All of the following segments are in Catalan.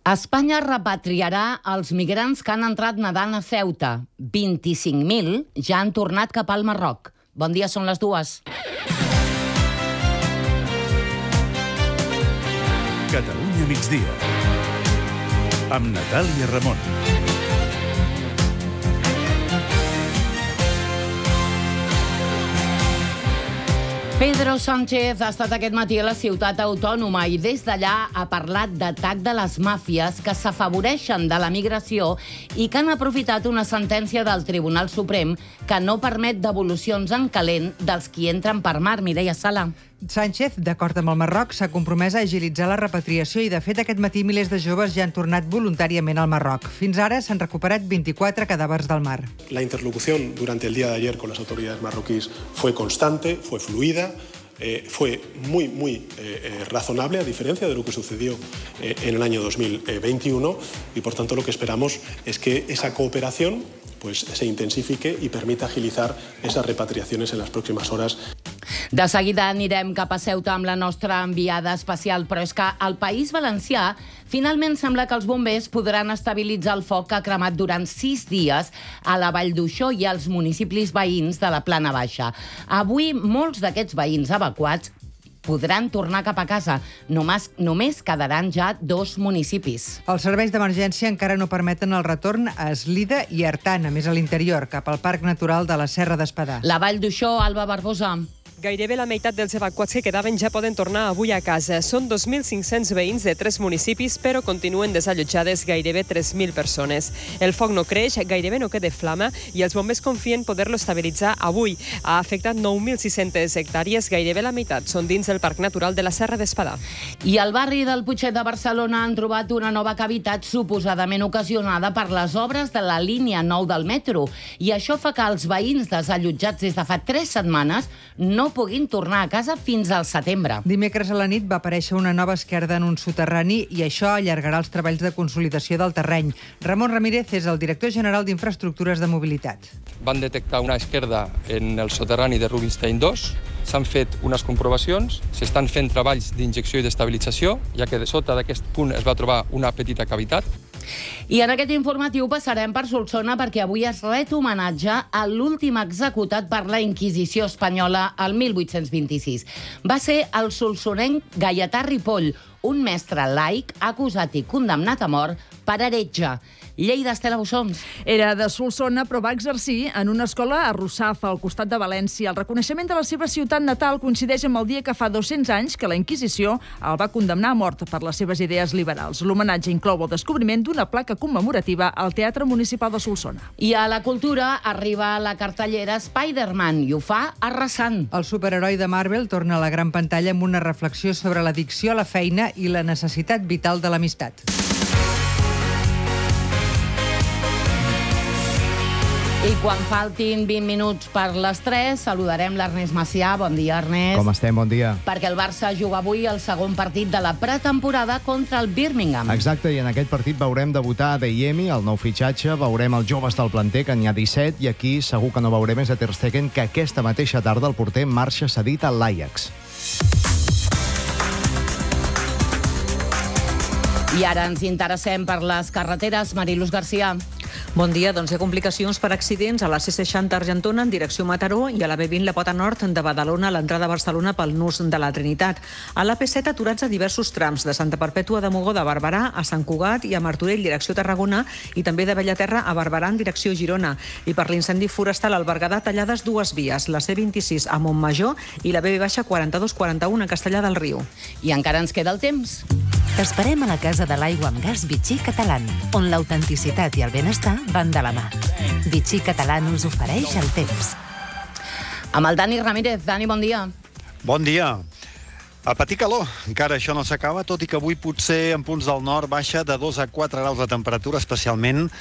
Espanya repatriarà els migrants que han entrat nedant a Ceuta. 25.000 ja han tornat cap al Marroc. Bon dia, són les 2. Catalunya migdia. Amb Natàlia Ramon. Pedro Sánchez ha estat aquest matí a la ciutat autònoma i des d'allà ha parlat d'atac de les màfies que s'afavoreixen de la migració i que han aprofitat una sentència del Tribunal Suprem que no permet devolucions en calent dels qui entren per mar. Mireia Sala. Sánchez, d'acord amb el Marroc, s'ha compromès a agilitzar la repatriació i, de fet, aquest matí milers de joves ja han tornat voluntàriament al Marroc. Fins ara s'han recuperat 24 cadàvers del mar. La interlocución durante el día de ayer con las autoridades marroquíes fue constante, fue fluida, fue muy razonable, a diferencia de lo que sucedió en el año 2021, y por tanto lo que esperamos es que esa cooperación se intensifique y permita agilizar esas repatriaciones en las próximas horas. De seguida anirem cap a Ceuta amb la nostra enviada especial, però és que al País Valencià finalment sembla que els bombers podran estabilitzar el foc que ha cremat durant 6 dies a la Vall d'Uixó i als municipis veïns de la Plana Baixa. Avui molts d'aquests veïns evacuats podran tornar cap a casa. Només quedaran ja 2 municipis. Els serveis d'emergència encara no permeten el retorn a Eslida i Artana, més a l'interior, cap al Parc Natural de la Serra d'Espadà. La Vall d'Uixó, Alba Barbosa. Gairebé la meitat dels evacuats que quedaven ja poden tornar avui a casa. Són 2.500 veïns de 3 municipis, però continuen desallotjades gairebé 3.000 persones. El foc no creix, gairebé no queda flama i els bombers confien poder-lo estabilitzar avui. Ha afectat 9.600 hectàrees, gairebé la meitat són dins del Parc Natural de la Serra d'Espadà. I al barri del Putxet de Barcelona han trobat una nova cavitat suposadament ocasionada per les obres de la línia 9 del metro. I això fa que els veïns desallotjats des de fa 3 setmanes no puguin tornar a casa fins al setembre. Dimecres a la nit va aparèixer una nova esquerda en un soterrani i això allargarà els treballs de consolidació del terreny. Ramon Ramírez és el director general d'Infraestructures de Mobilitat. Van detectar una esquerda en el soterrani de Rubinstein 2, s'han fet unes comprovacions, s'estan fent treballs d'injecció i d'estabilització, ja que de sota d'aquest punt es va trobar una petita cavitat. I en aquest informatiu passarem per Solsona perquè avui es ret homenatge a l'últim executat per la Inquisició espanyola el 1826. Va ser el solsonenc Gaietà Ripoll, un mestre laic acusat i condemnat a mort per heretge. Lleida, Estela Bussons. Era de Solsona, però va exercir en una escola a Russafa, al costat de València. El reconeixement de la seva ciutat natal coincideix amb el dia que fa 200 anys que la Inquisició el va condemnar a mort per les seves idees liberals. L'homenatge inclou el descobriment d'una placa commemorativa al Teatre Municipal de Solsona. I a la cultura arriba a la cartellera Spider-Man i ho fa arrasant. El superheroi de Marvel torna a la gran pantalla amb una reflexió sobre l'addicció a la feina i la necessitat vital de l'amistat. I quan faltin 20 minuts per les 3, saludarem l'Ernest Macià. Bon dia, Ernest. Com estem? Bon dia. Perquè el Barça juga avui el segon partit de la pretemporada contra el Birmingham. Exacte, i en aquest partit veurem debutar Adeyemi, el nou fitxatge, veurem els joves del planter, que n'hi ha 17, i aquí segur que no veurem és a Ter Stegen, que aquesta mateixa tarda el porter marxa cedit a l'Ajax. I ara ens interessem per les carreteres. Mariluz García. Bon dia, doncs hi ha complicacions per accidents a la C60 Argentona en direcció Mataró i a la B20 La Pota Nord de Badalona a l'entrada a Barcelona pel nus de la Trinitat. A la P7 aturats a diversos trams de Santa Perpètua de Mogoda a Barberà, a Sant Cugat i a Martorell direcció Tarragona i també de Bellaterra a Barberà en direcció Girona. I per l'incendi forestal al Berguedà tallades 2 vies, la C26 a Montmajor i la B4241 a Castellar del Riu. I encara ens queda el temps. T'esperem a la Casa de l'Aigua amb Gas Vichy Catalán, on l'autenticitat i el benestar van de la mà. Vichy Catalán us ofereix el temps. Amb el Dani Ramírez. Dani, bon dia. Bon dia. A patir calor. Encara això no s'acaba, tot i que avui potser en punts del nord baixa de 2 a 4 graus de temperatura, especialment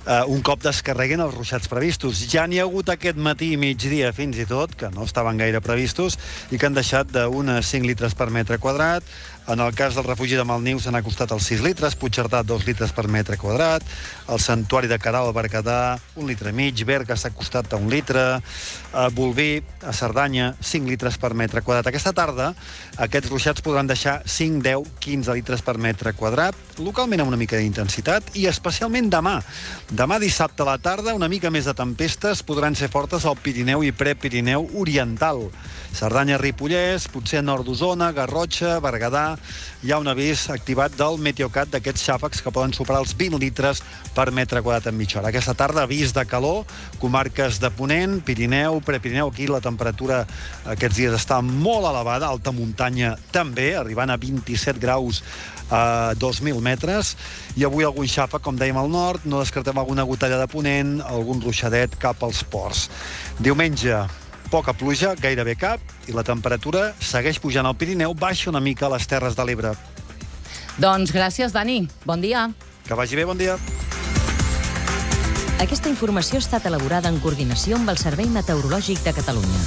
un cop descarreguen els ruixats previstos. Ja n'hi ha hagut aquest matí i migdia fins i tot, que no estaven gaire previstos, i que han deixat d'uns 5 litres per metre quadrat. En el cas del refugi de Malniu s'han acostat als 6 litres, Puigcerdà 2 litres per metre quadrat, el Santuari de Caral al Berguedà 1 litre i mig, Berga s'ha acostat a 1 litre, Bolvir, a Cerdanya 5 litres per metre quadrat. Aquesta tarda aquests ruixats podran deixar 5, 10, 15 litres per metre quadrat, localment amb una mica d'intensitat, i especialment demà. Demà dissabte a la tarda una mica més de tempestes podran ser fortes al Pirineu i Prepirineu oriental. Cerdanya, Ripollès, potser nord d'Osona, Garrotxa, Berguedà. Hi ha un avís activat del Meteocat d'aquests xàfecs que poden superar els 20 litres per metre quadrat en mitja hora. Aquesta tarda avís de calor, comarques de Ponent, Pirineu, Prepirineu. Aquí la temperatura aquests dies està molt elevada, alta muntanya també, arribant a 27 graus a 2.000 metres. I avui algun xàfec, com dèiem, al nord. No descartem alguna gotalla de Ponent, algun ruixadet cap als ports. Diumenge, poca pluja, gairebé cap, i la temperatura segueix pujant al Pirineu, baixa una mica a les Terres de l'Ebre. Doncs gràcies, Dani. Bon dia. Que vagi bé, bon dia. Aquesta informació ha estat elaborada en coordinació amb el Servei Meteorològic de Catalunya.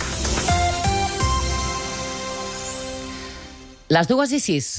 Les 2:06.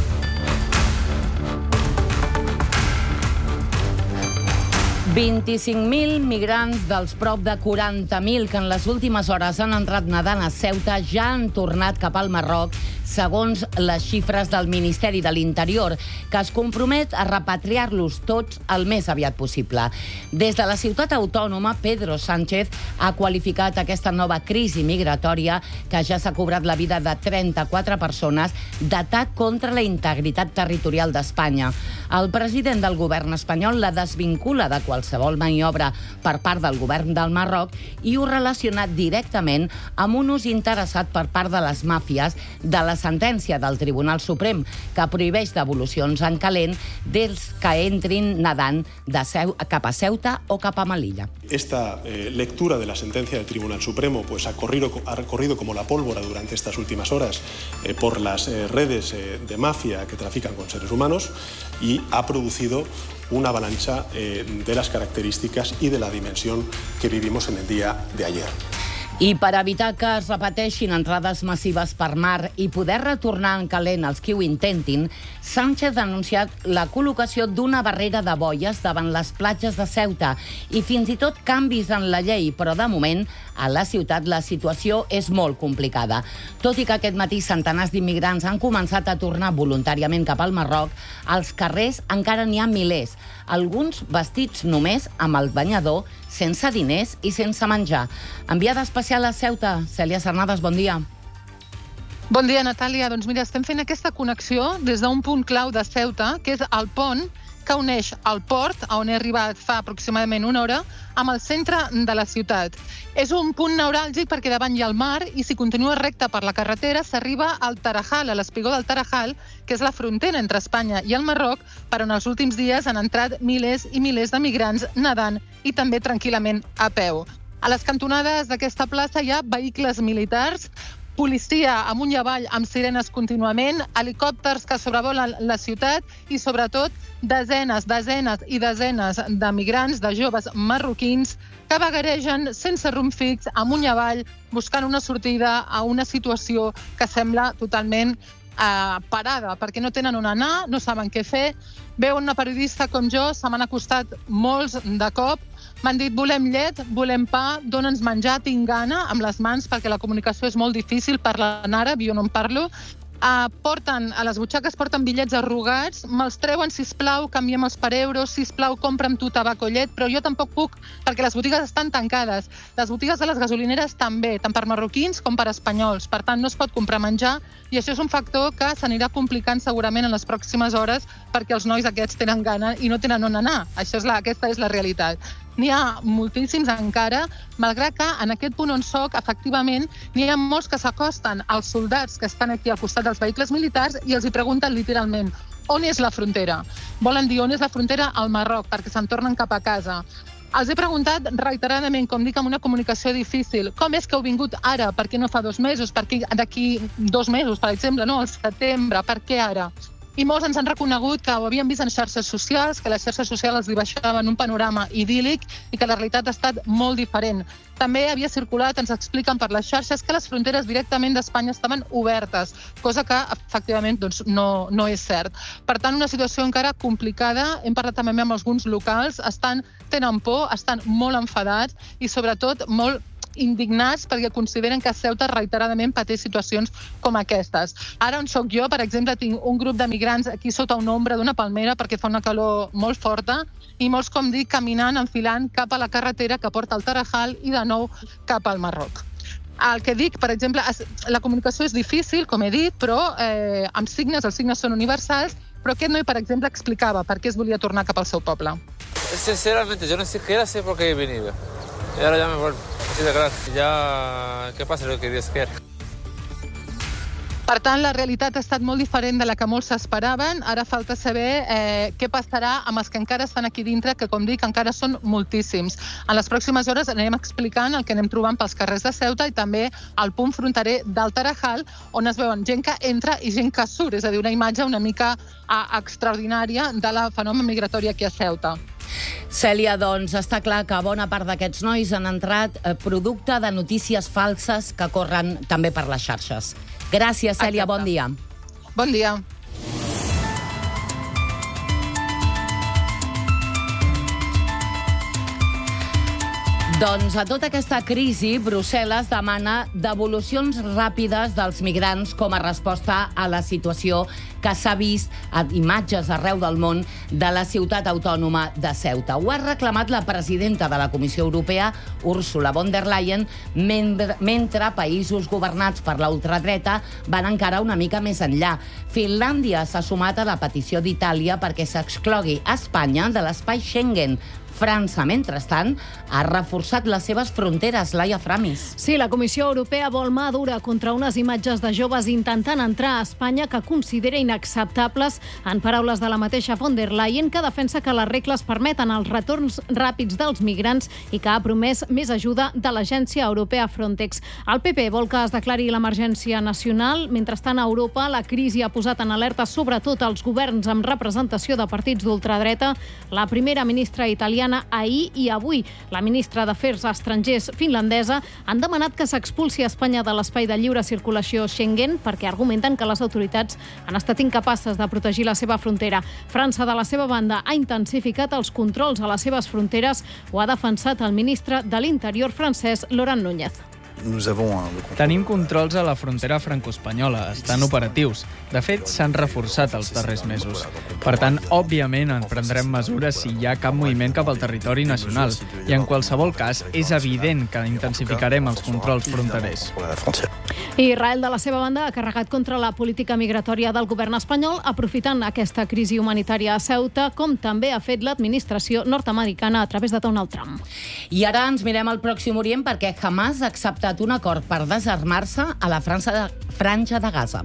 «25.000 migrants dels prop de 40.000 que en les últimes hores han entrat nedant a Ceuta ja han tornat cap al Marroc, segons les xifres del Ministeri de l'Interior, que es compromet a repatriar-los tots el més aviat possible. Des de la ciutat autònoma, Pedro Sánchez ha qualificat aquesta nova crisi migratòria, que ja s'ha cobrat la vida de 34 persones, d'atac contra la integritat territorial d'Espanya. El president del govern espanyol la desvincula de qualsevol maniobra per part del govern del Marroc i ho relaciona directament amb un ús interessat per part de les màfies de la sentència del Tribunal Suprem, que prohibeix devolucions en calent dels que entrin nedant cap a Ceuta o cap a Melilla. Esta lectura de la sentencia del Tribunal Supremo ha corrido como la pólvora durante estas últimas horas por las redes de mafia que trafican con seres humanos y ha producido una avalancha de las características y de la dimensión que vivimos en el día de ayer. I per evitar que es repeteixin entrades massives per mar i poder retornar en calent els qui ho intentin, Sánchez ha anunciat la col·locació d'una barrera de boies davant les platges de Ceuta i fins i tot canvis en la llei, però de moment a la ciutat la situació és molt complicada. Tot i que aquest matí centenars d'immigrants han començat a tornar voluntàriament cap al Marroc, als carrers encara n'hi ha milers, alguns vestits només amb el banyador, sense diners i sense menjar. Enviada especial a Ceuta, Cèlia Cernadas, bon dia. Bon dia, Natàlia. Doncs mira, estem fent aquesta connexió des d'un punt clau de Ceuta, que és el pont que uneix el port, on he arribat fa aproximadament una hora, amb el centre de la ciutat. És un punt neuràlgic perquè davant hi ha el mar i si continua recte per la carretera s'arriba al Tarajal, a l'espigó del Tarajal, que és la frontera entre Espanya i el Marroc, per on els últims dies han entrat milers i milers de migrants nedant i també tranquil·lament a peu. A les cantonades d'aquesta plaça hi ha vehicles militars, policia amunt i avall amb sirenes contínuament, helicòpters que sobrevolen la ciutat i, sobretot, desenes i desenes de migrants, de joves marroquins, que vagaregen sense rumb fix, amunt i avall, buscant una sortida a una situació que sembla totalment parada, perquè no tenen on anar, no saben què fer. Veuen una periodista com jo, se m'han acostat molts de cop, m'han dit volem llet, volem pa, dona'ns menjar, tinc gana, amb les mans, perquè la comunicació és molt difícil, parlant àrab, jo no en parlo. A les butxaques porten bitllets arrugats, me'ls treuen, sisplau, canviem-els per euros, sisplau, compra'm tu tabac o llet, però jo tampoc puc perquè les botigues estan tancades. Les botigues de les gasolineres també, tant per marroquins com per espanyols. Per tant, no es pot comprar menjar i això és un factor que s'anirà complicant segurament en les pròximes hores perquè els nois aquests tenen gana i no tenen on anar. Aquesta és la realitat. N'hi ha moltíssims encara, malgrat que en aquest punt on soc, efectivament, n'hi ha molts que s'acosten als soldats que estan aquí al costat dels vehicles militars i els hi pregunten literalment on és la frontera. Volen dir on és la frontera al Marroc, perquè se'n tornen cap a casa. Els he preguntat reiteradament, com dic, amb una comunicació difícil, com és que heu vingut ara? Per què no fa 2 mesos? Per què d'aquí 2 mesos, per exemple, no? Al setembre, per què ara? I molts ens han reconegut que ho havien vist en xarxes socials, que les xarxes socials els dibuixaven un panorama idíl·lic i que la realitat ha estat molt diferent. També havia circulat, ens expliquen per les xarxes, que les fronteres directament d'Espanya estaven obertes, cosa que efectivament no és cert. Per tant, una situació encara complicada. Hem parlat també amb alguns locals, tenen por, estan molt enfadats i sobretot molt indignats perquè consideren que Ceuta reiteradament pateix situacions com aquestes. Ara on soc jo, per exemple, tinc un grup de migrants aquí sota una ombra d'una palmera perquè fa una calor molt forta i molts, com dic, caminant, enfilant cap a la carretera que porta al Tarajal i de nou cap al Marroc. El que dic, per exemple, la comunicació és difícil, com he dit, però amb signes, els signes són universals, però aquest noi, per exemple, explicava per què es volia tornar cap al seu poble. Sinceramente, yo ni siquiera sé por qué he venido. Y ahora ya me vuelvo. Así de claro. Ya, que pase lo que Dios quiera. Per tant, la realitat ha estat molt diferent de la que molts s'esperaven. Ara falta saber què passarà amb els que encara estan aquí dintre, que, com dic, encara són moltíssims. En les pròximes hores anirem explicant el que anem trobant pels carrers de Ceuta i també al punt fronterer del Tarajal, on es veuen gent que entra i gent que surt. És a dir, una imatge una mica extraordinària de la fenomen migratori aquí a Ceuta. Cèlia, doncs està clar que bona part d'aquests nois han entrat producte de notícies falses que corren també per les xarxes. Gràcies, Cèlia, bon dia. Bon dia. Doncs a tota aquesta crisi, Brussel·les demana devolucions ràpides dels migrants com a resposta a la situació que s'ha vist a imatges arreu del món de la ciutat autònoma de Ceuta. Ho ha reclamat la presidenta de la Comissió Europea, Ursula von der Leyen, mentre països governats per la ultradreta van encara una mica més enllà. Finlàndia s'ha sumat a la petició d'Itàlia perquè s'exclogui Espanya de l'espai Schengen. França, mentrestant, ha reforçat les seves fronteres. Laia Framis. Sí, la Comissió Europea vol mà dura contra unes imatges de joves intentant entrar a Espanya que considera inacceptables, en paraules de la mateixa von der Leyen, que defensa que les regles permeten els retorns ràpids dels migrants i que ha promès més ajuda de l'agència europea Frontex. El PP vol que es declari l'emergència nacional. Mentrestant, a Europa, la crisi ha posat en alerta sobretot els governs amb representació de partits d'ultradreta. La primera ministra italiana ahir i avui, la ministra d'Afers Estrangers finlandesa, han demanat que s'expulsi Espanya de l'espai de lliure circulació Schengen perquè argumenten que les autoritats han estat incapaces de protegir la seva frontera. França, de la seva banda, ha intensificat els controls a les seves fronteres. Ho ha defensat el ministre de l'Interior francès, Laurent Núñez. Tenim controls a la frontera franco-espanyola, estan operatius. De fet, s'han reforçat els darrers mesos. Per tant, òbviament, en prendrem mesures si hi ha cap moviment cap al territori nacional. I en qualsevol cas, és evident que intensificarem els controls fronterers. Israel, de la seva banda, ha carregat contra la política migratòria del govern espanyol, aprofitant aquesta crisi humanitària a Ceuta, com també ha fet l'administració nord-americana a través de Donald Trump. I ara ens mirem al Pròxim Orient perquè Hamas ha acceptat un acord per desarmar-se a la Franja de Gaza.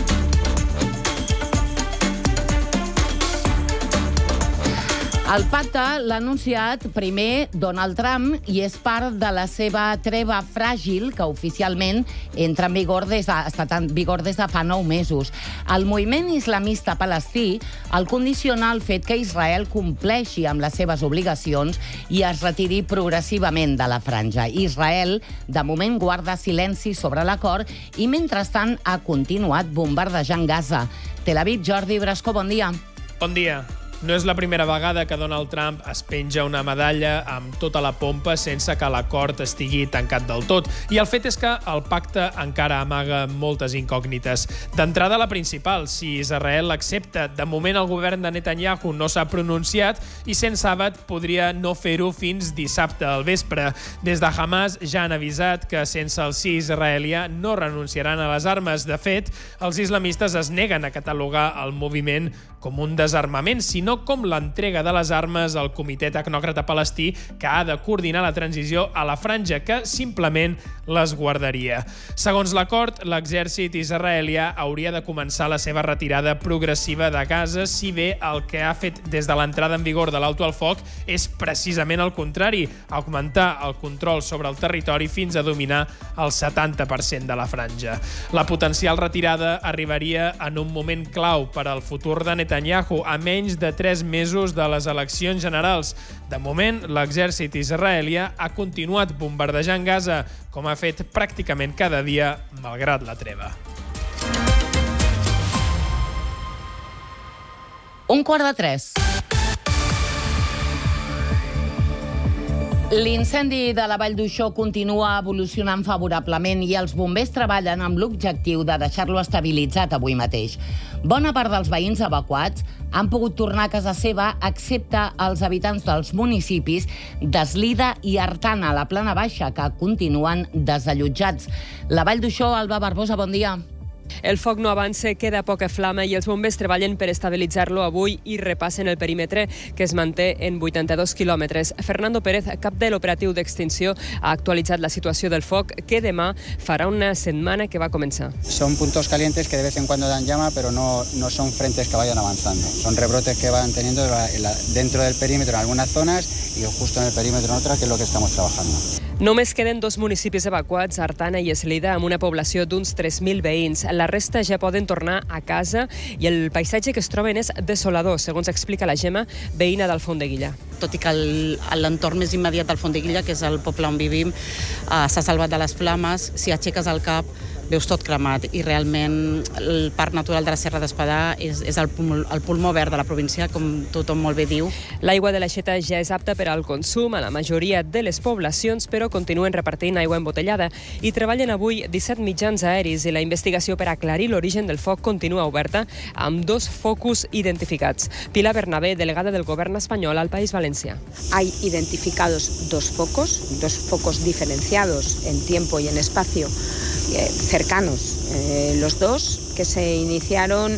El pacte l'ha anunciat primer Donald Trump i és part de la seva treva fràgil que oficialment entra en vigor ha estat en vigor des de fa 9 mesos. El moviment islamista palestí el condiciona el fet que Israel compleixi amb les seves obligacions i es retiri progressivament de la franja. Israel, de moment, guarda silenci sobre l'acord i, mentrestant, ha continuat bombardejant Gaza. Tel Aviv, Jordi Brasco, bon dia. Bon dia. No és la primera vegada que Donald Trump es penja una medalla amb tota la pompa sense que l'acord estigui tancat del tot. I el fet és que el pacte encara amaga moltes incògnites. D'entrada, la principal, si Israel l'accepta. De moment, el govern de Netanyahu no s'ha pronunciat i, sent sàbat, podria no fer-ho fins dissabte al vespre. Des de Hamas ja han avisat que sense el sí israelià no renunciaran a les armes. De fet, els islamistes es neguen a catalogar el moviment com un desarmament, sinó com l'entrega de les armes al Comitè Tecnòcrata Palestí, que ha de coordinar la transició a la franja, que simplement les guardaria. Segons l'acord, l'exèrcit israelià hauria de començar la seva retirada progressiva de Gaza, si bé el que ha fet des de l'entrada en vigor de l'alto al foc és precisament el contrari, augmentar el control sobre el territori fins a dominar el 70% de la franja. La potencial retirada arribaria en un moment clau per al futur de Netanyahu, a menys de 3 mesos de les eleccions generals. De moment, l'exèrcit israelià ha continuat bombardejant Gaza, com ha fet pràcticament cada dia, malgrat la treva. 2:45. L'incendi de la Vall d'Uixó continua evolucionant favorablement i els bombers treballen amb l'objectiu de deixar-lo estabilitzat avui mateix. Bona part dels veïns evacuats han pogut tornar a casa seva, excepte els habitants dels municipis d'Eslida i Artana, a la plana baixa, que continuen desallotjats. La Vall d'Uixó, Alba Barbosa, bon dia. El foc no avança, queda poca flama i els bombers treballen per estabilitzar-lo avui i repassen el perímetre, que es manté en 82 quilòmetres. Fernando Pérez, cap de l'operatiu d'extinció, ha actualitzat la situació del foc, que demà farà una setmana que va començar. Son puntos calientes que de vez en cuando dan llama, pero no son frentes que vayan avanzando. Son rebrotes que van teniendo dentro del perímetro en algunas zonas y justo en el perímetro en otras, que es lo que estamos trabajando. Només queden 2 municipis evacuats, Artana i Eslida, amb una població d'uns 3.000 veïns. La resta ja poden tornar a casa i el paisatge que es troben és desolador, segons explica la Gemma, veïna d'Alfondeguilla. Tot i que l'entorn més immediat d'Alfondeguilla, que és el poble on vivim, s'ha salvat de les flames, si aixeques el cap veus tot cremat i realment el Parc Natural de la Serra d'Espadà és el pulmó verd de la província, com tothom molt bé diu. L'aigua de l'aixeta ja és apta per al consum a la majoria de les poblacions, però continuen repartint aigua embotellada i treballen avui 17 mitjans aeris i la investigació per aclarir l'origen del foc continua oberta amb 2 focus identificats. Pilar Bernabé, delegada del govern espanyol al País Valencià. Hay identificados 2 focos diferenciados en tiempo y en espacio cercanos, los 2 que se iniciaron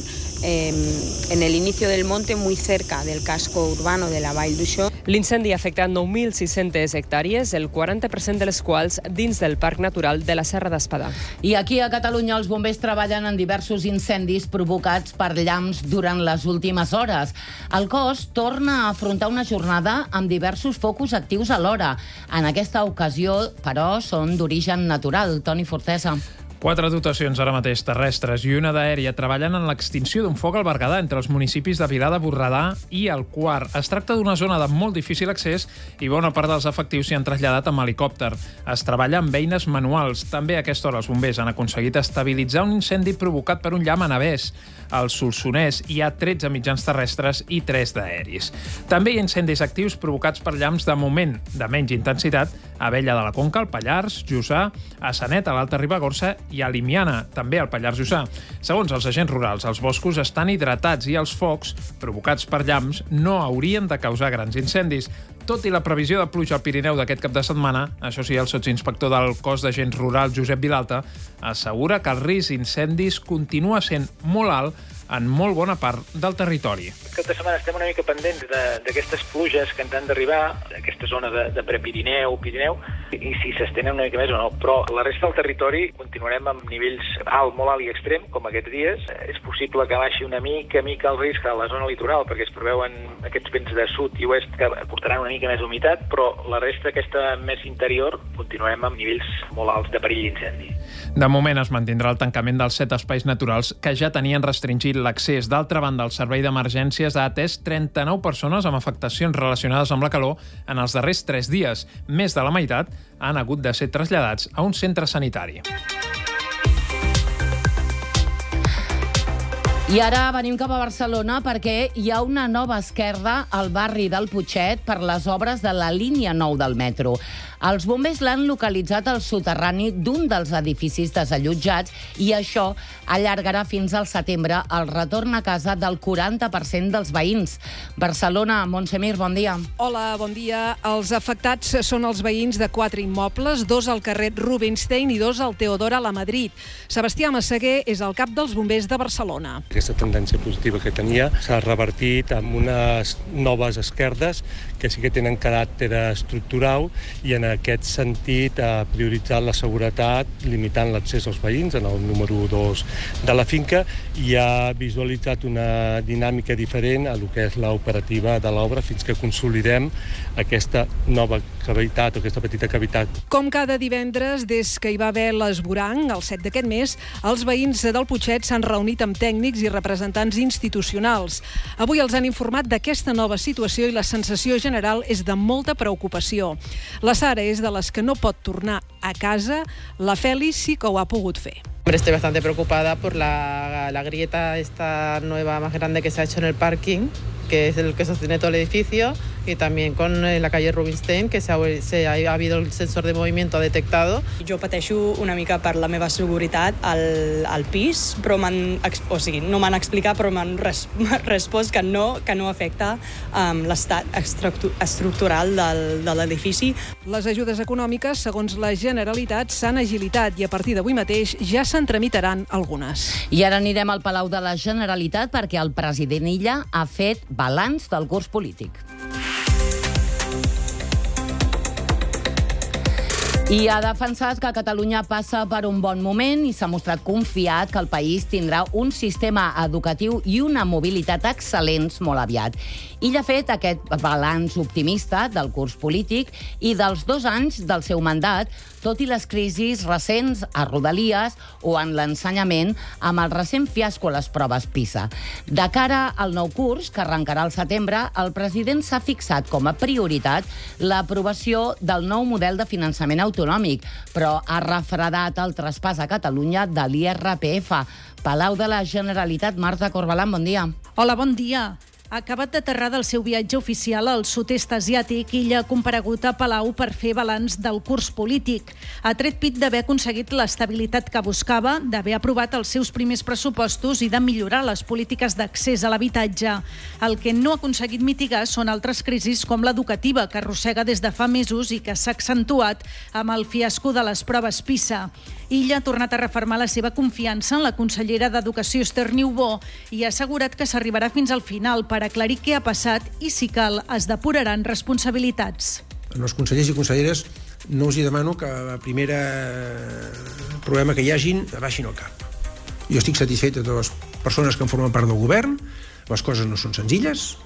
en el inicio del monte, muy cerca del casco urbano de la Vall d'Uixó. L'incendi ha afectat 9.600 hectàrees, el 40% de les quals dins del Parc Natural de la Serra d'Espadà. I aquí a Catalunya els bombers treballen en diversos incendis provocats per llamps durant les últimes hores. El cos torna a afrontar una jornada amb diversos focus actius alhora. En aquesta ocasió, però, són d'origen natural. Toni Fortesa. 4 dotacions ara mateix terrestres i una d'aèria treballen en l'extinció d'un foc al Berguedà entre els municipis de Vilar de Borredà i el Quart. Es tracta d'una zona de molt difícil accés i bona part dels efectius s'hi han traslladat amb helicòpter. Es treballa amb eines manuals. També a aquesta hora els bombers han aconseguit estabilitzar un incendi provocat per un llamp a Navès. Al Solsonès hi ha 13 mitjans terrestres i 3 d'aèris. També hi ha incendis actius provocats per llamps de moment de menys intensitat a Abella de la Conca, al Pallars Jussà, a Sanet, a l'Alta Ribagorça i a Limiana, també al Pallars Jussà. Segons els agents rurals, els boscos estan hidratats i els focs, provocats per llamps, no haurien de causar grans incendis. Tot i la previsió de pluja al Pirineu d'aquest cap de setmana, això sí, el sotsinspector del cos d'agents rurals, Josep Vilalta, assegura que el risc d'incendis continua sent molt alt en molt bona part del territori. Aquesta setmana estem una mica pendents d'aquestes pluges que ens han d'arribar, d'aquesta zona de Prepirineu, Pirineu, i si s'estenen una mica més o no. Però la resta del territori continuarem amb nivells molt alt i extrem, com aquests dies. És possible que baixi una mica el risc a la zona litoral, perquè es preveuen aquests vents de sud i oest que portaran una mica més humitat, però la resta, aquesta més interior, continuarem amb nivells molt alts de perill d'incendi. De moment es mantindrà el tancament dels 7 espais naturals que ja tenien restringit l'accés. D'altra banda, el servei d'emergències ha atès 39 persones amb afectacions relacionades amb la calor en els darrers 3 dies. Més de la meitat han hagut de ser traslladats a un centre sanitari. I ara venim cap a Barcelona perquè hi ha una nova esquerda al barri del Putxet per les obres de la línia 9 del metro. Els bombers l'han localitzat al soterrani d'un dels edificis desallotjats i això allargarà fins al setembre el retorn a casa del 40% dels veïns. Barcelona, Montsemir, bon dia. Hola, bon dia. Els afectats són els veïns de 4 immobles, 2 al carrer Rubinstein i 2 al Teodora La Madrid. Sebastià Massaguer és el cap dels bombers de Barcelona. Aquesta tendència positiva que tenia s'ha revertit amb unes noves esquerdes que sí que tenen caràcter estructural i en aquest sentit ha prioritzat la seguretat limitant l'accés als veïns en el número 2 de la finca i ha visualitzat una dinàmica diferent a lo que és l'operativa de l'obra fins que consolidem aquesta nova cavitat o aquesta petita cavitat. Com cada divendres, des que hi va haver l'esvoranc, el 7 d'aquest mes, els veïns del Putxet s'han reunit amb tècnics i representants institucionals. Avui els han informat d'aquesta nova situació i la sensació general és de molta preocupació. La Sara és de les que no pot tornar a casa, la Fèlix sí que ho ha pogut fer. Estoy bastante preocupada por la grieta esta nueva más grande que se ha hecho en el parking, que es el que sostiene todo el edificio, y también con la calle Rubinstein, que ha habido el sensor de movimiento detectado. Jo pateixo una mica per la meva seguretat al pis, però no m'han explicat, però m'han respost que no afecta l'estat estructural de l'edifici. Les ajudes econòmiques, segons la Generalitat, s'han agilitat i a partir d'avui mateix ja se'n tramitaran algunes. I ara anirem al Palau de la Generalitat perquè el president Illa ha fet balanç del curs polític. I ha defensat que Catalunya passa per un bon moment i s'ha mostrat confiat que el país tindrà un sistema educatiu i una mobilitat excel·lents molt aviat. Ell ha fet aquest balanç optimista del curs polític i dels 2 anys del seu mandat, tot i les crisis recents a Rodalies o en l'ensenyament amb el recent fiasco a les proves PISA. De cara al nou curs, que arrencarà al setembre, el president s'ha fixat com a prioritat l'aprovació del nou model de finançament autonòmic, però ha refredat el traspàs a Catalunya de l'IRPF. Palau de la Generalitat, Marta Corbalán, bon dia. Hola, bon dia. Ha acabat d'aterrar del seu viatge oficial al sud-est asiàtic i ella ha comparegut a Palau per fer balanç del curs polític. Ha tret pit d'haver aconseguit l'estabilitat que buscava, d'haver aprovat els seus primers pressupostos i de millorar les polítiques d'accés a l'habitatge. El que no ha aconseguit mitigar són altres crisis com l'educativa, que arrossega des de fa mesos i que s'ha accentuat amb el fiasco de les proves PISA. Illa ha tornat a refermar la seva confiança en la consellera d'Educació, Esther Niubó, i ha assegurat que s'arribarà fins al final per aclarir què ha passat i, si cal, es depuraran responsabilitats. Els consellers i conselleres no us hi demano que el primer problema que hi hagin baixin el cap. Jo estic satisfet de totes les persones que en formen part del govern, les coses no són senzilles.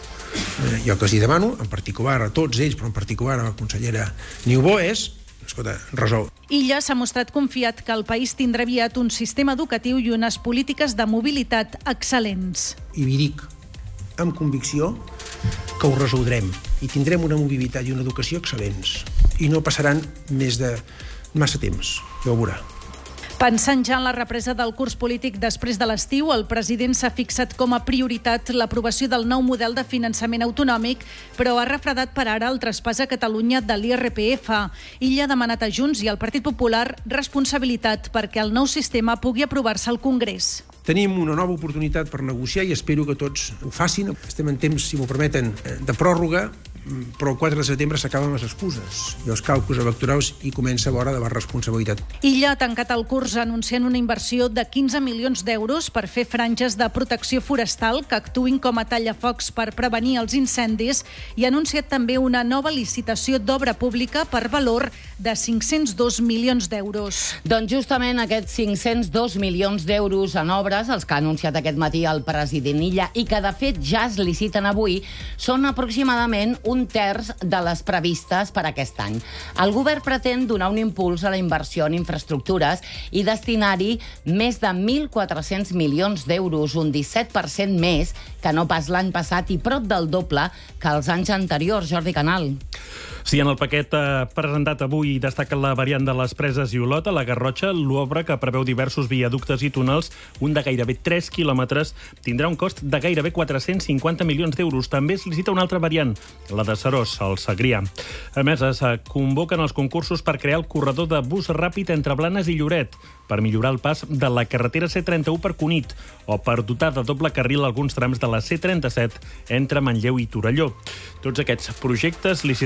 Jo el que els hi demano, en particular a tots ells, però en particular a la consellera Niubó, és escolta, resol. Illa s'ha mostrat confiat que el país tindrà aviat un sistema educatiu i unes polítiques de mobilitat excel·lents. I vi dic amb convicció que ho resoldrem i tindrem una mobilitat i una educació excel·lents. I no passaran més de massa temps, ja ho veurà. Pensant ja en la represa del curs polític després de l'estiu, el president s'ha fixat com a prioritat l'aprovació del nou model de finançament autonòmic, però ha refredat per ara el traspàs a Catalunya de l'IRPF. Illa ha demanat a Junts i al Partit Popular responsabilitat perquè el nou sistema pugui aprovar-se al Congrés. Tenim una nova oportunitat per negociar i espero que tots ho facin. Estem en temps, si m'ho permeten, de pròrroga, però el 4 de setembre s'acaben les excuses i els càlculs electorals i comença l'hora de la responsabilitat. Illa ha tancat el curs anunciant una inversió de 15 milions d'euros per fer franges de protecció forestal que actuïn com a tallafocs per prevenir els incendis i ha anunciat també una nova licitació d'obra pública per valor de 502 milions d'euros. Doncs justament aquests 502 milions d'euros en obres, els que ha anunciat aquest matí el president Illa i que de fet ja es liciten avui, són aproximadament un terç de les previstes per aquest any. El govern pretén donar un impuls a la inversió en infraestructures i destinar-hi més de 1.400 milions d'euros, un 17% més que no pas l'any passat i prop del doble que els anys anteriors. Jordi Canal. Sí, en el paquet presentat avui destaca la variant de les Preses i Olot a la Garrotxa. L'obra, que preveu diversos viaductes i túnels, un de gairebé 3 quilòmetres, tindrà un cost de gairebé 450 milions d'euros. També es licita una altra variant, la de Serós, al Segrià. A més, es convoquen els concursos per crear el corredor de bus ràpid entre Blanes i Lloret, per millorar el pas de la carretera C31 per Cunit o per dotar de doble carril alguns trams de la C37 entre Manlleu i Torelló. Tots aquests projectes licitats avui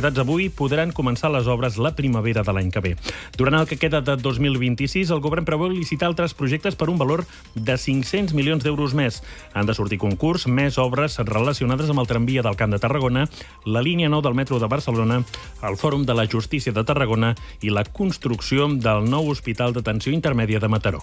i podran començar les obres la primavera de l'any que ve. Durant el que queda de 2026, el govern preveu licitar altres projectes per un valor de 500 milions d'euros més. Han de sortir concurs més obres relacionades amb el tramvia del Camp de Tarragona, la línia 9 del metro de Barcelona, el Fòrum de la Justícia de Tarragona i la construcció del nou Hospital d'Atenció Intermèdia de Mataró.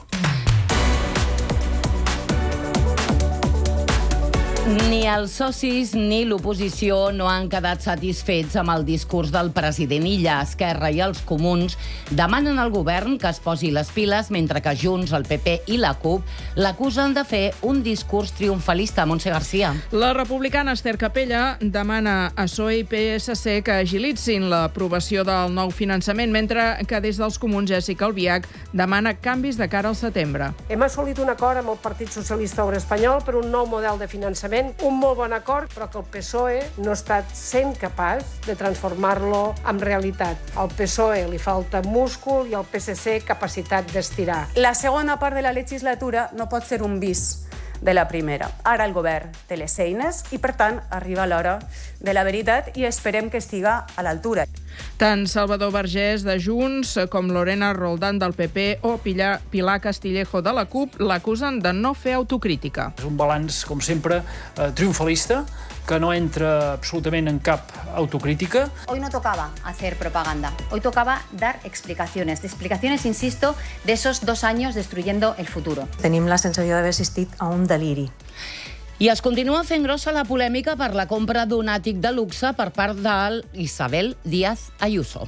Ni els socis ni l'oposició no han quedat satisfets amb el discurs del president Illa. Esquerra i els comuns demanen al govern que es posi les piles, mentre que Junts, el PP i la CUP l'acusen de fer un discurs triomfalista. Montse Garcia. La republicana Esther Capella demana a PSOE i PSC que agilitzin l'aprovació del nou finançament, mentre que des dels comuns Jessica Albiach demana canvis de cara al setembre. Hem assolit un acord amb el Partit Socialista Obrer Espanyol per un nou model de finançament, un molt bon acord, però que el PSOE no ha estat sent capaç de transformar-lo en realitat. Al PSOE li falta múscul i al PSC capacitat d'estirar. La segona part de la legislatura no pot ser un bis de la primera. Ara el govern té les eines i, per tant, arriba l'hora de la veritat i esperem que estiga a l'altura. Tant Salvador Vergés de Junts com Lorena Roldán del PP o Pilar Castillejo de la CUP l'acusen de no fer autocrítica. És un balanç, com sempre, triomfalista, que no entra absolutament en cap autocrítica. Hoy no tocaba hacer propaganda, hoy tocaba dar explicaciones, insisto, de esos 2 años destruyendo el futuro. Tenim la sensació d'haver assistit a un deliri. I es continua fent grossa la polèmica per la compra d'un àtic de luxe per part d'Isabel Díaz Ayuso.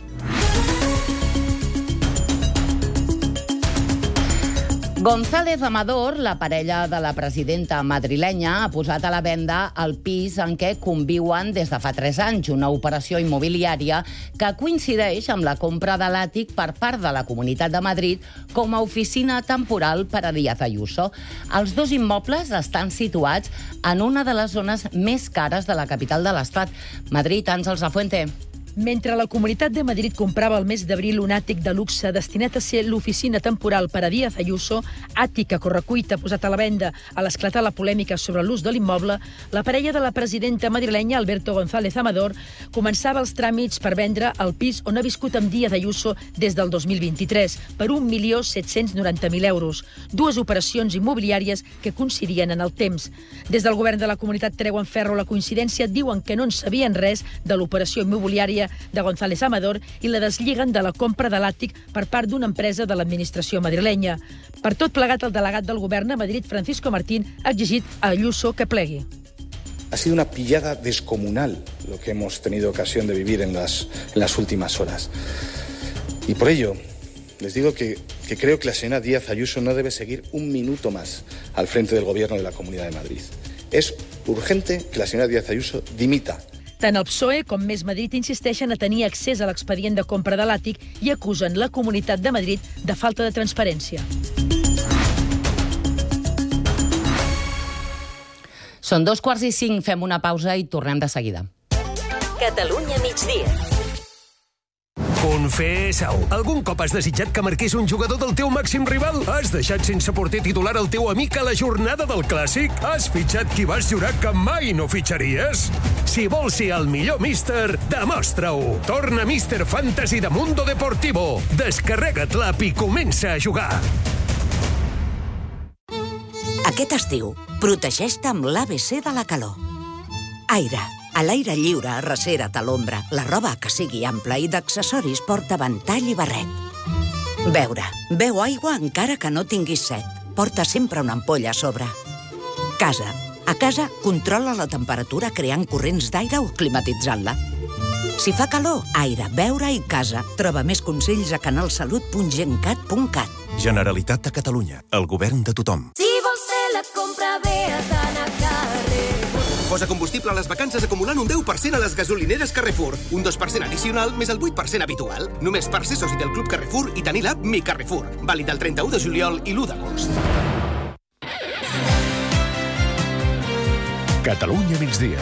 González Amador, la parella de la presidenta madrilenya, ha posat a la venda el pis en què conviuen des de fa 3 anys, una operació immobiliària que coincideix amb la compra de l'àtic per part de la Comunitat de Madrid com a oficina temporal per a Díaz Ayuso. Els 2 immobles estan situats en una de les zones més cares de la capital de l'Estat. Madrid, Àngels Lafuente. Mentre la Comunitat de Madrid comprava el mes d'abril un àtic de luxe destinat a ser l'oficina temporal per a Díaz Ayuso, àtic a correcuita posat a la venda a l'esclatar la polèmica sobre l'ús de l'immoble, la parella de la presidenta madrilenya, Alberto González Amador, començava els tràmits per vendre el pis on ha viscut amb Díaz Ayuso des del 2023, per 1.790.000 euros. 2 operacions immobiliàries que coincidien en el temps. Des del govern de la comunitat treuen ferro la coincidència, diuen que no en sabien res de l'operació immobiliària de González Amador i la deslliguen de la compra de l'àtic per part d'una empresa de l'administració madrilenya. Per tot plegat, el delegat del govern a Madrid, Francisco Martín, ha exigit a Ayuso que plegui. Ha sido una pillada descomunal lo que hemos tenido ocasión de vivir en las últimas horas. Y por ello, les digo que creo que la señora Díaz Ayuso no debe seguir un minuto más al frente del gobierno de la Comunidad de Madrid. Es urgente que la señora Díaz Ayuso dimita. Tant el PSOE com Més Madrid insisteixen a tenir accés a l'expedient de compra de l'àtic i acusen la Comunitat de Madrid de falta de transparència. Són 2:45, fem una pausa i tornem de seguida. Catalunya migdia. Confessa-ho. Algun cop has desitjat que marqués un jugador del teu màxim rival? Has deixat sense porter titular el teu amic a la jornada del Clàssic? Has fitxat qui vas jurar que mai no fitxaries? Si vols ser el millor míster, demostra-ho. Torna Míster Fantasy de Mundo Deportivo. Descarrega't l'app i comença a jugar. Aquest estiu, protegeix-te amb l'ABC de la calor. Aire. A l'aire lliure, arrecera't a l'ombra. La roba que sigui ampla i d'accessoris porta ventall i barret. Beure. Beu aigua encara que no tinguis set. Porta sempre una ampolla a sobre. Casa. A casa, controla la temperatura creant corrents d'aire o climatitzant-la. Si fa calor, aire, beure i casa. Troba més consells a canalsalut.gencat.cat. Generalitat de Catalunya. El govern de tothom. Si vols fer la compra bé, has d'anar a Carrefour. Posa combustible a les vacances acumulant un 10% a les gasolineres Carrefour. Un 2% addicional més el 8% habitual. Només per ser soci del Club Carrefour i tenir l'app Mi Carrefour. Vàlid el 31 de juliol i l'1 d'agost. Catalunya migdia.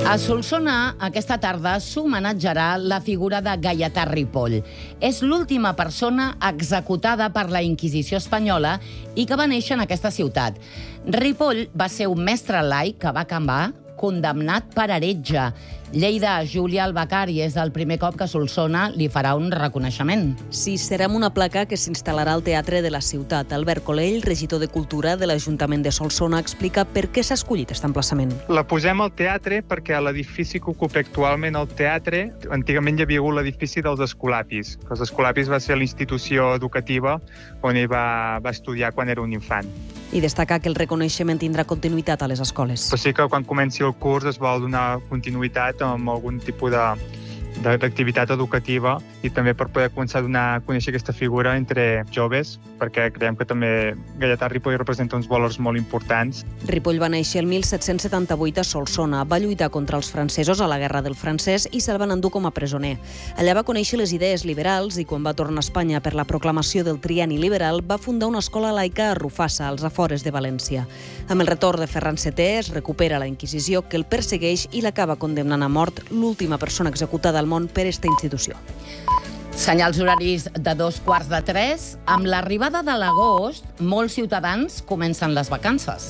A Solsona, aquesta tarda, s'homenatjarà la figura de Gaietà Ripoll. És l'última persona executada per la Inquisició espanyola i que va néixer en aquesta ciutat. Ripoll va ser un mestre laic que va acabar condemnat per heretge. Lleida, Júlia Albacari, és el primer cop que Solsona li farà un reconeixement. Sí, serà amb una placa que s'instal·larà al Teatre de la Ciutat. Albert Colell, regidor de Cultura de l'Ajuntament de Solsona, explica per què s'ha escollit aquest emplaçament. La posem al teatre perquè a l'edifici que ocupa actualment el teatre, antigament hi havia hagut l'edifici dels Escolapis. Els Escolapis va ser la institució educativa on ell va estudiar quan era un infant. I destacar que el reconeixement tindrà continuïtat a les escoles. Però sí que quan comenci el curs es vol donar continuïtat amb algun tipus d'activitat educativa i també per poder començar a conèixer aquesta figura entre joves, perquè creiem que també Gaietà Ripoll representa uns valors molt importants. Ripoll va néixer el 1778 a Solsona, va lluitar contra els francesos a la Guerra del Francès i se'l van endur com a presoner. Allà va conèixer les idees liberals i quan va tornar a Espanya per la proclamació del trienni liberal va fundar una escola laica a Rufassa, als afores de València. Amb el retorn de Ferran VII es recupera la Inquisició, que el persegueix i l'acaba condemnant a mort, l'última persona executada al món per esta institució. Senyals horaris de 2:15. Amb l'arribada de l'agost, molts ciutadans comencen les vacances.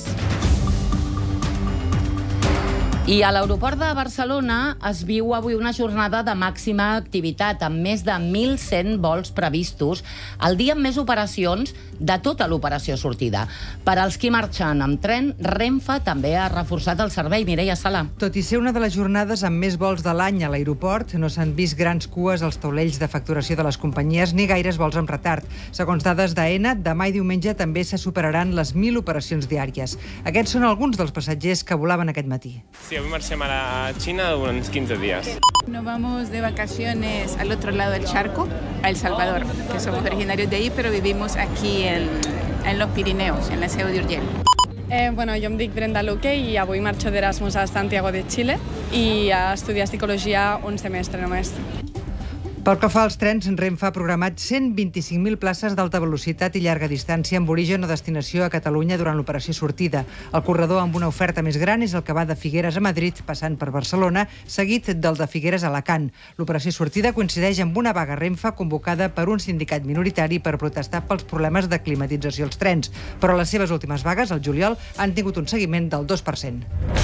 I a l'aeroport de Barcelona es viu avui una jornada de màxima activitat, amb més de 1.100 vols previstos, el dia amb més operacions de tota l'operació sortida. Per als qui marxen amb tren, Renfe també ha reforçat el servei. Mireia Sala. Tot i ser una de les jornades amb més vols de l'any a l'aeroport, no s'han vist grans cues als taulells de facturació de les companyies ni gaires vols amb retard. Segons dades d'AENA, demà i diumenge també se superaran les 1.000 operacions diàries. Aquests són alguns dels passatgers que volaven aquest matí. Sí, hoy marchem a la China unos 15 días. Nos vamos de vacaciones al otro lado del charco, a El Salvador, que somos originarios de ahí, pero vivimos aquí en los Pirineos, en la Seu d'Urgell. Bueno, jo em dic Brenda Luque i avui marxo d'Erasmus a Santiago de Chile i a estudiar psicologia un semestre només. Pel que fa als trens, Renfe ha programat 125.000 places d'alta velocitat i llarga distància amb origen o destinació a Catalunya durant l'operació sortida. El corredor amb una oferta més gran és el que va de Figueres a Madrid, passant per Barcelona, seguit del de Figueres a Alacant. L'operació sortida coincideix amb una vaga Renfe convocada per un sindicat minoritari per protestar pels problemes de climatització als trens, però les seves últimes vagues, al juliol, han tingut un seguiment del 2%.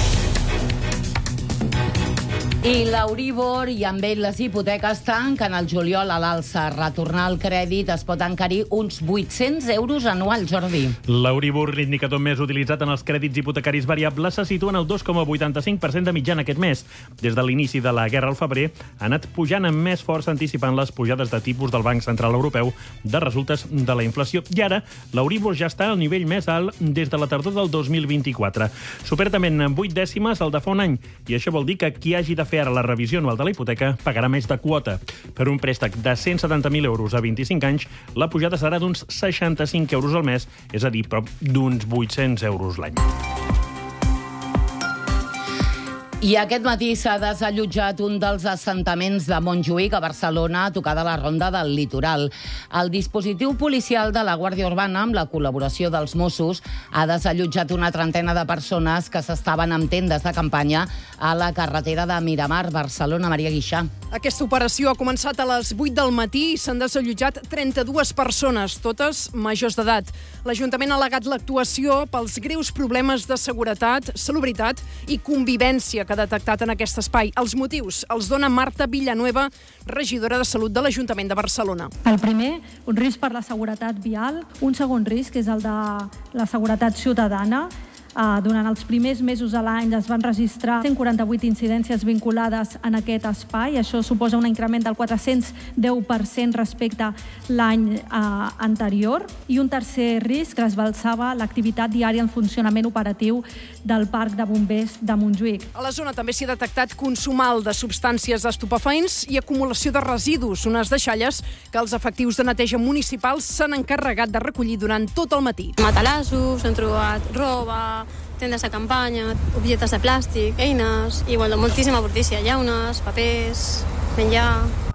I l'Euribor i amb ell les hipoteques tanquen el juliol a l'alça. Retornar el crèdit es pot encarir uns 800 euros anuals, Jordi. L'Euribor, l'indicador més utilitzat en els crèdits hipotecaris variables, se situa en el 2,85% de mitjana aquest mes. Des de l'inici de la guerra al febrer, ha anat pujant amb més força, anticipant les pujades de tipus del Banc Central Europeu de resultes de la inflació. I ara, l'Euribor ja està al nivell més alt des de la tardor del 2024. Supera també en 8 dècimes el de fa un any, i això vol dir que qui hagi de fer ara la revisió anual de la hipoteca pagarà més de quota. Per un préstec de 170.000 euros a 25 anys, la pujada serà d'uns 65 euros al mes, és a dir, prop d'uns 800 euros l'any. I aquest matí s'ha desallotjat un dels assentaments de Montjuïc a Barcelona, a tocar de la Ronda del Litoral. El dispositiu policial de la Guàrdia Urbana, amb la col·laboració dels Mossos, ha desallotjat una trentena de persones que s'estaven amb tendes de campanya a la carretera de Miramar, Barcelona. Maria Guixà. Aquesta operació ha començat a les 8 del matí i s'han desallotjat 32 persones, totes majors d'edat. L'Ajuntament ha al·legat l'actuació pels greus problemes de seguretat, salubritat i convivència que ha detectat en aquest espai. Els motius els dona Marta Villanueva, regidora de Salut de l'Ajuntament de Barcelona. El primer, un risc per la seguretat vial. Un segon risc és el de la seguretat ciutadana. Durant els primers mesos de l'any es van registrar 148 incidències vinculades en aquest espai. Això suposa un increment del 410% respecte a l'any anterior. I un tercer risc resbalsava l'activitat diària en funcionament operatiu del Parc de Bombers de Montjuïc. A la zona també s'hi ha detectat consum alt de substàncies estupefaents i acumulació de residus, unes deixalles que els efectius de neteja municipals s'han encarregat de recollir durant tot el matí. Matalassos, hem trobat roba, tendes de campanya, objectes de plàstic, eines i moltíssima brutícia, llaunes, papers, menjar.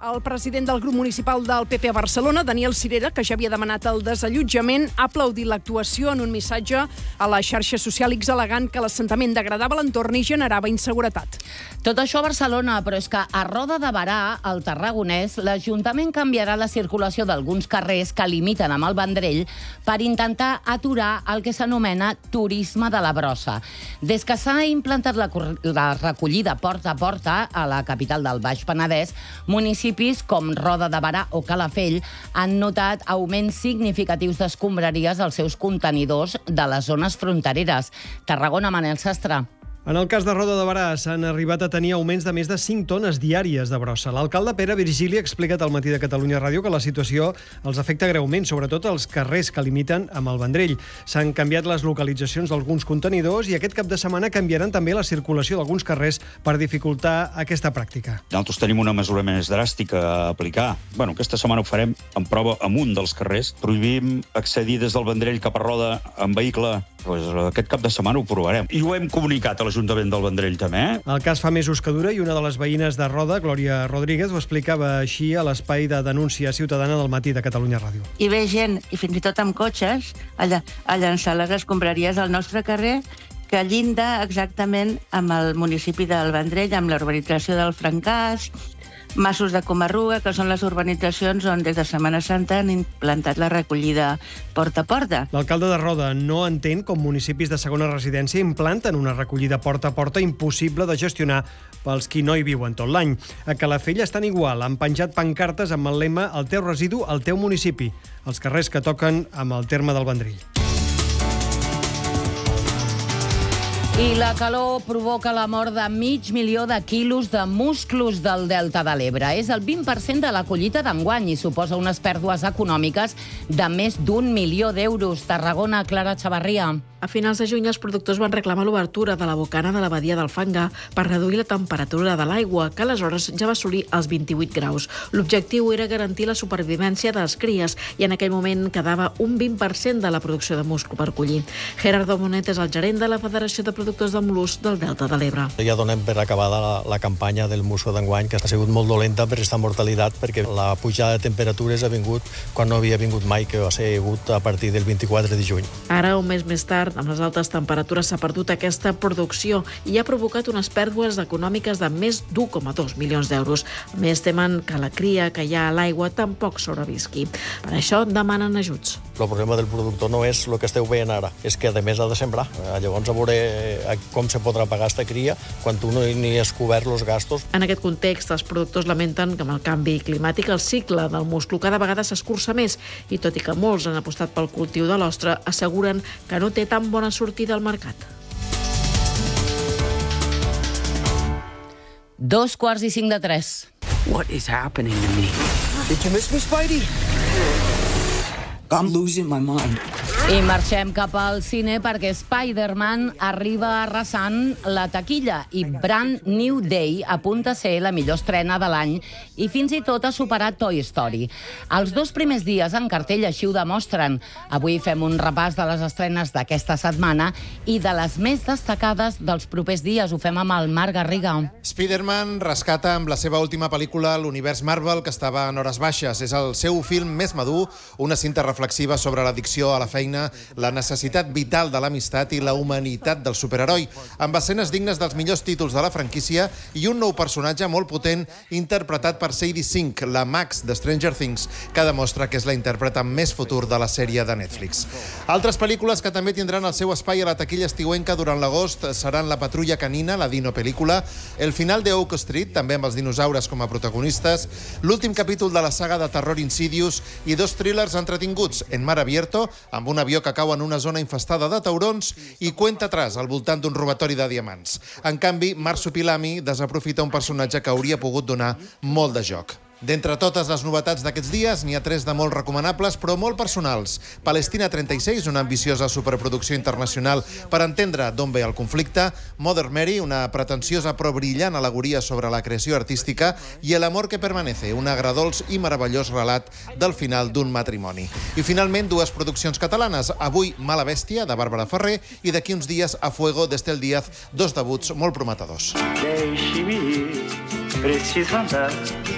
El president del grup municipal del PP a Barcelona, Daniel Cirera, que ja havia demanat el desallotjament, ha aplaudit l'actuació en un missatge a la xarxa social X al·legant que l'assentament degradava l'entorn i generava inseguretat. Tot això a Barcelona, però és que a Roda de Berà, al Tarragonès, l'Ajuntament canviarà la circulació d'alguns carrers que limiten amb el Vendrell per intentar aturar el que s'anomena turisme de la brossa. Des que s'ha implantat la recollida porta a porta a la capital del Baix Penedès, municipis com Roda de Berà o Calafell han notat augments significatius d'escombraries als seus contenidors de les zones frontereres. Tarragona, Manel Sastre. En el cas de Roda de Berà s'han arribat a tenir augments de més de 5 tones diàries de brossa. L'alcalde Pere Virgili ha explicat al Matí de Catalunya Ràdio que la situació els afecta greument, sobretot als carrers que limiten amb el Vendrell. S'han canviat les localitzacions d'alguns contenidors i aquest cap de setmana canviaran també la circulació d'alguns carrers per dificultar aquesta pràctica. Nosaltres tenim una mesura més dràstica a aplicar. Aquesta setmana ho farem en prova amunt dels carrers. Prohibim accedir des del Vendrell cap a Roda en vehicle. Aquest cap de setmana ho provarem. I ho hem comunicat a l'Ajuntament del Vendrell també. El cas fa mesos que dura i una de les veïnes de Roda, Glòria Rodríguez, ho explicava així a l'espai de denúncia ciutadana del Matí de Catalunya Ràdio. Hi ve gent, i fins i tot amb cotxes, a llançar les escombraries al nostre carrer, que llinda exactament amb el municipi del Vendrell, amb la urbanització del Francàs, Massos de Comarruga, que són les urbanitzacions on des de Setmana Santa han implantat la recollida porta a porta. L'alcalde de Roda no entén com municipis de segona residència implanten una recollida porta a porta impossible de gestionar pels qui no hi viuen tot l'any. A Calafell estan igual, han penjat pancartes amb el lema "El teu residu, el teu municipi", els carrers que toquen amb el terme del Vendrell. I la calor provoca la mort de 500.000 de quilos de musclos del Delta de l'Ebre. És el 20% de la collita d'enguany i suposa unes pèrdues econòmiques de més d'1 milió d'euros. Tarragona, Clara Chavarria. A finals de juny, els productors van reclamar l'obertura de la bocana de la badia del Fangar per reduir la temperatura de l'aigua, que aleshores ja va assolir els 28 graus. L'objectiu era garantir la supervivència de les cries i en aquell moment quedava un 20% de la producció de musclo per collir. Gerardo Monet és el gerent de la Federació de Productors de Mol·luscs del Delta de l'Ebre. Ja donem per acabada la campanya del musclo d'enguany, que ha sigut molt dolenta per aquesta mortalitat, perquè la pujada de temperatures ha vingut quan no havia vingut mai, que va ser hagut a partir del 24 de juny. Ara, un mes més tard, amb les altes temperatures s'ha perdut aquesta producció i ha provocat unes pèrdues econòmiques de més d'1,2 milions d'euros. A més, temen que la cria que hi ha a l'aigua tampoc sobrevisqui. Per això demanen ajuts. El problema del productor no és el que esteu veient ara, és que a més ha de sembrar. Llavors a veure com se podrà pagar aquesta cria quan tu no hi has cobert els gastos. En aquest context, els productors lamenten que amb el canvi climàtic el cicle del musclo cada vegada s'escurça més i tot i que molts han apostat pel cultiu de l'ostre, asseguren que no té tan bona sortida al mercat. 2:45. What is happening to me? Did you miss me, Spidey? I'm losing my mind. I marxem cap al cine perquè Spider-Man arriba arrasant la taquilla i Brand New Day apunta a ser la millor estrena de l'any i fins i tot ha superat Toy Story. Els 2 primers dies en cartell així ho demostren. Avui fem un repàs de les estrenes d'aquesta setmana i de les més destacades dels propers dies. Ho fem amb el Marc Garriga. Spider-Man rescata amb la seva última pel·lícula l'univers Marvel, que estava en hores baixes. És el seu film més madur, una cinta reflexiva sobre l'addicció a la feina, la necessitat vital de l'amistat i la humanitat del superheroi, amb escenes dignes dels millors títols de la franquícia i un nou personatge molt potent interpretat per Sadie Sink, la Max de Stranger Things, que demostra que és la intèrpreta amb més futur de la sèrie de Netflix. Altres pel·lícules que també tindran el seu espai a la taquilla estiuenca durant l'agost seran La patrulla canina, la Dino pel·lícula, El final de Oak Street, també amb els dinosaures com a protagonistes, l'últim capítol de la saga de terror Insidious i 2 thrillers entretinguts, En mar abierto, amb un avió que cau en una zona infestada de taurons, i Cuenta atrás, al voltant d'un robatori de diamants. En canvi, Marsupilami desaprofita un personatge que hauria pogut donar molt de joc. D'entre totes les novetats d'aquests dies, n'hi ha 3 de molt recomanables, però molt personals. Palestina 36, una ambiciosa superproducció internacional per entendre d'on ve el conflicte. Mother Mary, una pretensiosa però brillant al·legoria sobre la creació artística. I El amor que permanece, un agradolç i meravellós relat del final d'un matrimoni. I finalment, 2 produccions catalanes. Avui, Mala bèstia, de Bàrbara Ferrer, i d'aquí uns dies, A fuego, d'Estel Díaz, 2 debuts molt prometedors. Deixi-me, precisam andar.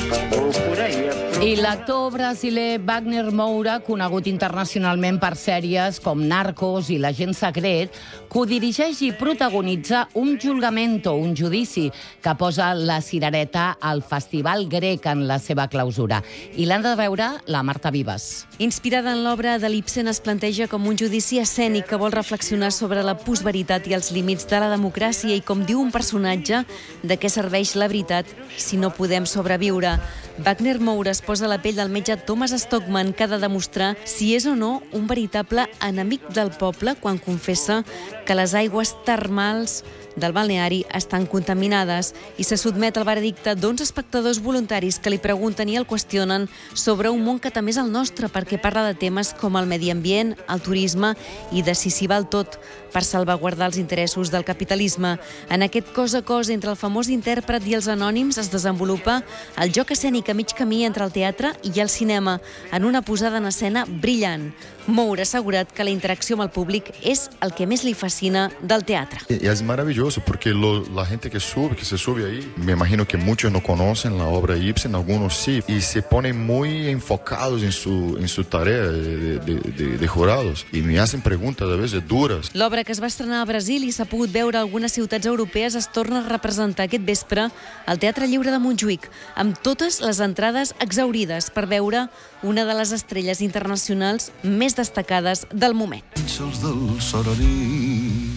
I l'actor brasiler Wagner Moura, conegut internacionalment per sèries com Narcos i L'agent secret, codirigeix i protagonitza un julgamento, un judici, que posa la cirereta al Festival Grec en la seva clausura. I l'han de veure la Marta Vives. Inspirada en l'obra de l'Ibsen, es planteja com un judici escènic que vol reflexionar sobre la postveritat i els límits de la democràcia i, com diu un personatge, de què serveix la veritat si no podem sobreviure. Wagner Moura es posa a la pell del metge Thomas Stockman, que ha de demostrar si és o no un veritable enemic del poble quan confessa que les aigües termals del balneari estan contaminades i se sotmet al veredicte d'11 espectadors voluntaris que li pregunten i el qüestionen sobre un món que també és el nostre, perquè parla de temes com el medi ambient, el turisme i de si s'hi val tot per salvaguardar els interessos del capitalisme. En aquest cos a cos entre el famós intèrpret i els anònims es desenvolupa el joc escènic a mig camí entre el teatre i el cinema, en una posada en escena brillant. Moura ha assegurat que la interacció amb el públic és el que més li fascina del teatre. Es maravilloso porque la gente que se sube ahí, me imagino que muchos no conocen la obra Ibsen, algunos sí, y se ponen muy enfocados en su tarea de jurados y me hacen preguntas a veces duras. L'obra, que es va estrenar a Brasil i s'ha pogut veure a algunes ciutats europees, es torna a representar aquest vespre al Teatre Lliure de Montjuïc, amb totes les entrades exhaurides per veure una de les estrelles internacionals més destacades del moment. Del Sararí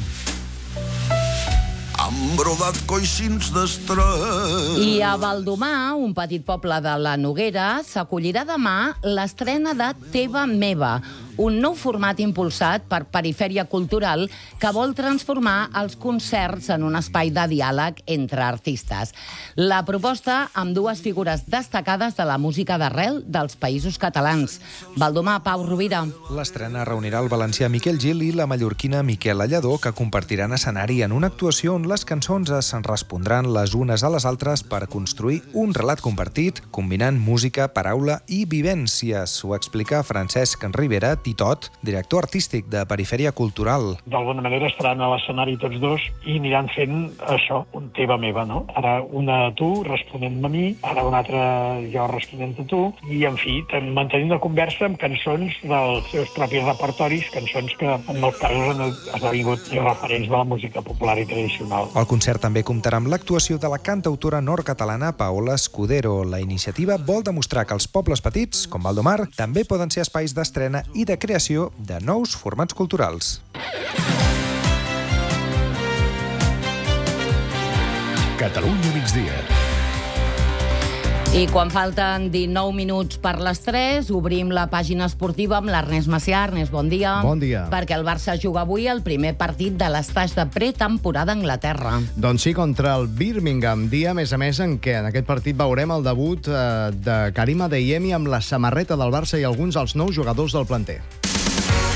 han brodat coixins d'estrès. I a Baldomar, un petit poble de la Noguera, s'acollirà demà l'estrena de Teva Meva, un nou format impulsat per Perifèria Cultural que vol transformar els concerts en un espai de diàleg entre artistes. La proposta amb dues figures destacades de la música d'arrel dels països catalans. Baldomar, Pau Rovira. L'estrena reunirà el valencià Miquel Gil i la mallorquina Miquela Lladó, que compartiran escenari en una actuació on les cançons es respondran les unes a les altres per construir un relat compartit, combinant música, paraula i vivències. Ho explica Francesc Rivera Titot, director artístic de Perifèria Cultural. D'alguna manera estaran a l'escenari tots dos i aniran fent això, un Teva Meva, no? Ara una tu responent-me a mi, ara una altra jo responent a tu, i en fi, mantenint una conversa amb cançons dels seus propis repertoris, cançons que en molts casos han esdevingut referents de la música popular i tradicional. El concert també comptarà amb l'actuació de la cantautora nord-catalana Paola Escudero. La iniciativa vol demostrar que els pobles petits, com Baldomar, també poden ser espais d'estrena i de creació de nous formats culturals. Catalunya migdia. I quan falten 19 minuts per les 3, obrim la pàgina esportiva amb l'Ernest Macià. Ernest, bon dia. Bon dia. Perquè el Barça juga avui el primer partit de l'estatge de pretemporada a Anglaterra. Doncs sí, contra el Birmingham. Dia, a més, en què en aquest partit veurem el debut de Karim Adeyemi amb la samarreta del Barça i alguns dels nous jugadors del planter.